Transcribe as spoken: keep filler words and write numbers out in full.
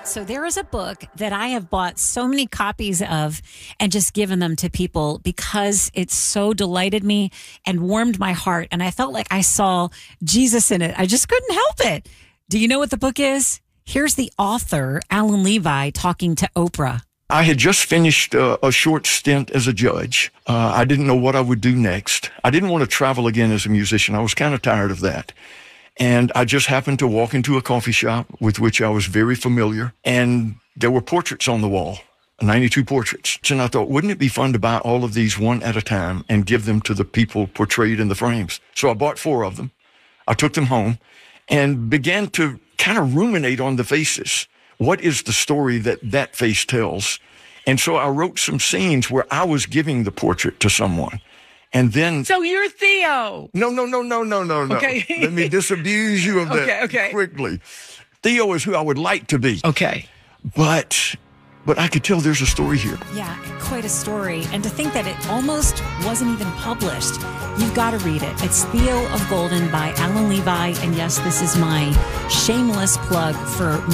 So there is a book that I have bought so many copies of and just given them to people because it so delighted me and warmed my heart. And I felt like I saw Jesus in it. I just couldn't help it. Do you know what the book is? Here's the author, Alan Levi, talking to Oprah. I had just finished uh, a short stint as a judge. Uh, I didn't know what I would do next. I didn't want to travel again as a musician. I was kind of tired of that. And I just happened to walk into a coffee shop with which I was very familiar. And there were portraits on the wall, ninety-two portraits. And I thought, wouldn't it be fun to buy all of these one at a time and give them to the people portrayed in the frames? So I bought four of them. I took them home and began to kind of ruminate on the faces. What is the story that that face tells? And so I wrote some scenes where I was giving the portrait to someone. And then... So you're Theo. No, no, no, no, no, no, no. Okay. Let me disabuse you of that okay, okay. quickly. Theo is who I would like to be. Okay. But... But I could tell there's a story here. Yeah, quite a story. And to think that it almost wasn't even published. You've got to read it. It's Theo of Golden by Alan Levi. And yes, this is my shameless plug for